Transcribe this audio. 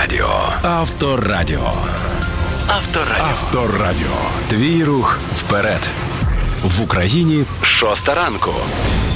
Авторадіо. Авторадіо. Авторадіо. Авторадіо. Твій рух вперед. В Україні 6 ранку.